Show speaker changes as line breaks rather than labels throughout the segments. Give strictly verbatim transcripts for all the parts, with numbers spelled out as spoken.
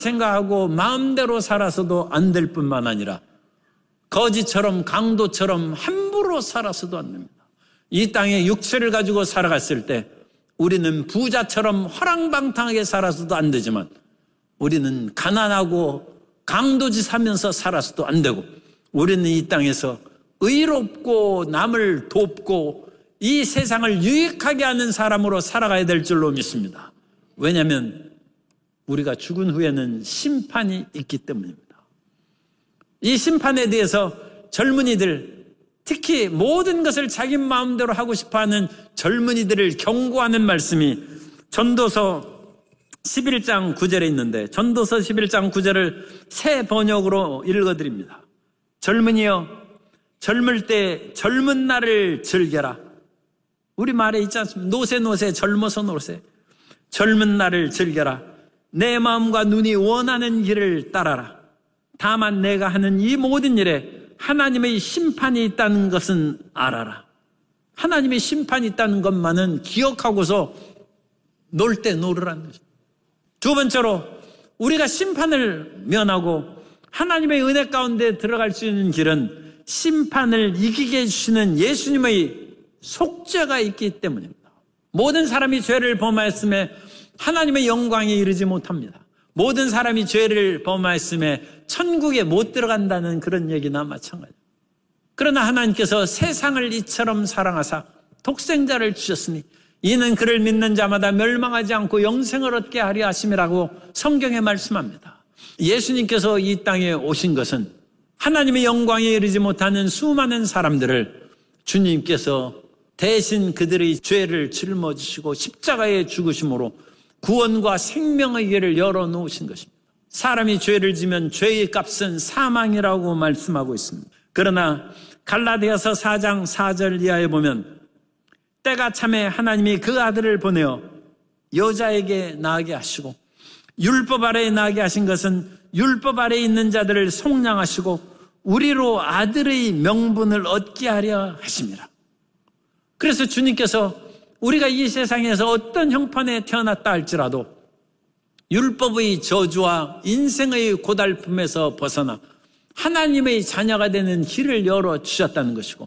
생각하고 마음대로 살아서도 안 될 뿐만 아니라 거지처럼 강도처럼 함부로 살아서도 안 됩니다. 이 땅에 육체를 가지고 살아갔을 때 우리는 부자처럼 허랑방탕하게 살아서도 안 되지만 우리는 가난하고 강도짓하면서 살아서도 안 되고 우리는 이 땅에서 의롭고 남을 돕고 이 세상을 유익하게 하는 사람으로 살아가야 될 줄로 믿습니다. 왜냐하면 우리가 죽은 후에는 심판이 있기 때문입니다. 이 심판에 대해서 젊은이들, 특히 모든 것을 자기 마음대로 하고 싶어하는 젊은이들을 경고하는 말씀이 전도서 십일 장 구 절에 있는데 전도서 십일 장 구 절을 새 번역으로 읽어드립니다. 젊은이여 젊을 때 젊은 날을 즐겨라. 우리 말에 있지 않습니까? 노세 노세 젊어서 노세. 젊은 날을 즐겨라. 내 마음과 눈이 원하는 길을 따라라. 다만 내가 하는 이 모든 일에 하나님의 심판이 있다는 것은 알아라. 하나님의 심판이 있다는 것만은 기억하고서 놀 때 놀으라는 것입니다. 두 번째로 우리가 심판을 면하고 하나님의 은혜 가운데 들어갈 수 있는 길은 심판을 이기게 해주시는 예수님의 속죄가 있기 때문입니다. 모든 사람이 죄를 범하였음에 하나님의 영광에 이르지 못합니다. 모든 사람이 죄를 범하였음에 천국에 못 들어간다는 그런 얘기나 마찬가지입니다. 그러나 하나님께서 세상을 이처럼 사랑하사 독생자를 주셨으니 이는 그를 믿는 자마다 멸망하지 않고 영생을 얻게 하려 하심이라고 성경에 말씀합니다. 예수님께서 이 땅에 오신 것은 하나님의 영광에 이르지 못하는 수많은 사람들을 주님께서 대신 그들의 죄를 짊어지시고 십자가에 죽으심으로 구원과 생명의 길을 열어놓으신 것입니다. 사람이 죄를 지면 죄의 값은 사망이라고 말씀하고 있습니다. 그러나 갈라디아서 사 장 사 절 이하에 보면 때가 참에 하나님이 그 아들을 보내어 여자에게 낳게 하시고 율법 아래에 낳게 하신 것은 율법 아래에 있는 자들을 속량하시고 우리로 아들의 명분을 얻게 하려 하심이라. 그래서 주님께서 우리가 이 세상에서 어떤 형편에 태어났다 할지라도 율법의 저주와 인생의 고달픔에서 벗어나 하나님의 자녀가 되는 길을 열어주셨다는 것이고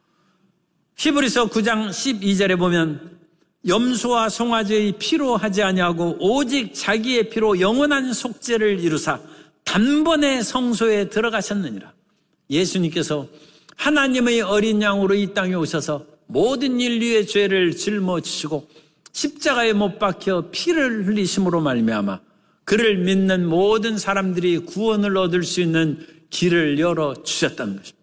히브리서 구 장 십이 절에 보면 염소와 송아지의 피로 하지 아니하고 오직 자기의 피로 영원한 속죄를 이루사 단번에 성소에 들어가셨느니라. 예수님께서 하나님의 어린 양으로 이 땅에 오셔서 모든 인류의 죄를 짊어지시고 십자가에 못 박혀 피를 흘리심으로 말미암아 그를 믿는 모든 사람들이 구원을 얻을 수 있는 길을 열어주셨다는 것입니다.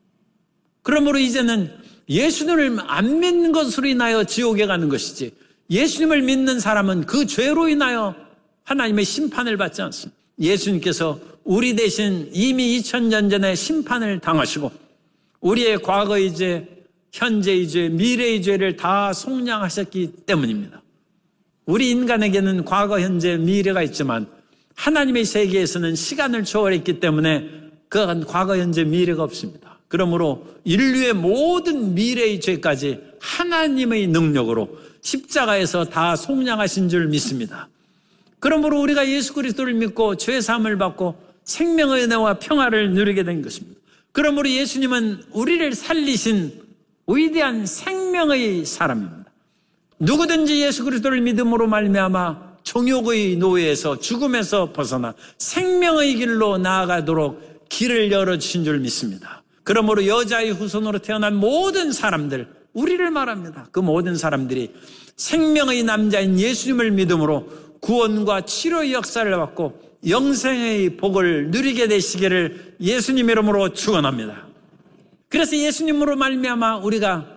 그러므로 이제는 예수님을 안 믿는 것으로 인하여 지옥에 가는 것이지 예수님을 믿는 사람은 그 죄로 인하여 하나님의 심판을 받지 않습니다. 예수님께서 우리 대신 이미 이천 년 전에 심판을 당하시고 우리의 과거의 죄, 현재의 죄, 미래의 죄를 다 속량하셨기 때문입니다. 우리 인간에게는 과거, 현재, 미래가 있지만 하나님의 세계에서는 시간을 초월했기 때문에 그 과거, 현재, 미래가 없습니다. 그러므로 인류의 모든 미래의 죄까지 하나님의 능력으로 십자가에서 다 속량하신 줄 믿습니다. 그러므로 우리가 예수 그리스도를 믿고 죄 사함을 받고 생명의 은혜와 평화를 누리게 된 것입니다. 그러므로 예수님은 우리를 살리신 위대한 생명의 사람입니다. 누구든지 예수 그리스도를 믿음으로 말미암아 정욕의 노예에서 죽음에서 벗어나 생명의 길로 나아가도록 길을 열어주신 줄 믿습니다. 그러므로 여자의 후손으로 태어난 모든 사람들, 우리를 말합니다. 그 모든 사람들이 생명의 남자인 예수님을 믿음으로 구원과 치료의 역사를 받고 영생의 복을 누리게 되시기를 예수님 이름으로 축원합니다. 그래서 예수님으로 말미암아 우리가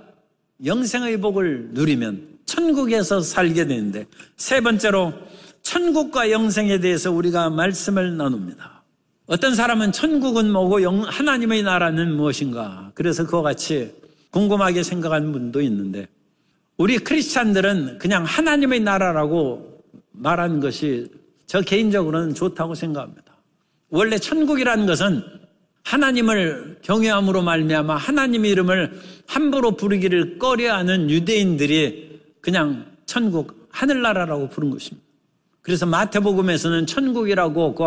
영생의 복을 누리면 천국에서 살게 되는데 세 번째로 천국과 영생에 대해서 우리가 말씀을 나눕니다. 어떤 사람은 천국은 뭐고 하나님의 나라는 무엇인가 그래서 그와 같이 궁금하게 생각하는 분도 있는데 우리 크리스찬들은 그냥 하나님의 나라라고 말하는 것이 저 개인적으로는 좋다고 생각합니다. 원래 천국이라는 것은 하나님을 경외함으로 말미암아 하나님의 이름을 함부로 부르기를 꺼려하는 유대인들이 그냥 천국, 하늘나라라고 부른 것입니다. 그래서 마태복음에서는 천국이라고 그